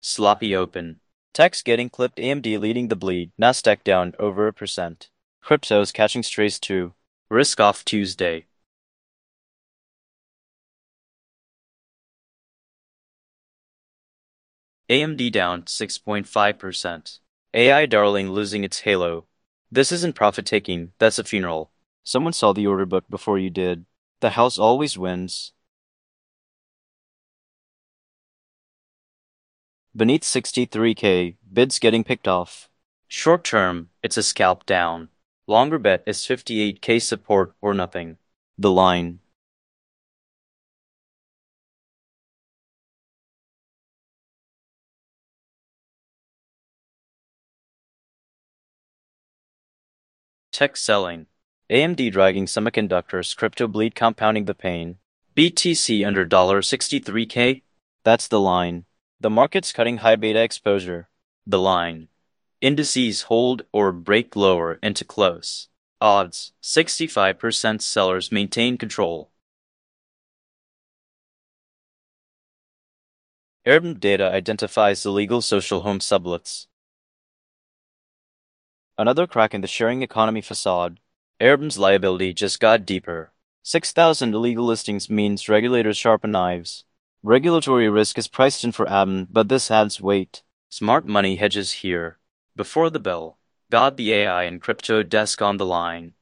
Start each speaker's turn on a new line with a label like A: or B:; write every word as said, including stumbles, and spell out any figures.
A: Sloppy open. Tech's getting clipped, A M D leading the bleed, Nasdaq down over a percent. Crypto's catching strays too. Risk off Tuesday. A M D down six point five percent. A I darling losing its halo. This isn't profit-taking, that's a funeral. Someone saw the order book before you did. The house always wins. Beneath sixty-three K, bids getting picked off. Short term, it's a scalp down. Longer bet is fifty-eight K support or nothing. The line. Tech selling. A M D dragging semiconductors, crypto bleed compounding the pain. B T C under sixty-three K? That's the line. The market's cutting high beta exposure. The line. Indices hold or break lower into close. Odds, sixty-five percent sellers maintain control. Airbnb data identifies illegal social home sublets. Another crack in the sharing economy facade. Airbnb's liability just got deeper. six thousand illegal listings means regulators sharpen knives. Regulatory risk is priced in for Airbnb, but this adds weight. Smart money hedges here. Before the bell, got the A I and crypto desk on the line.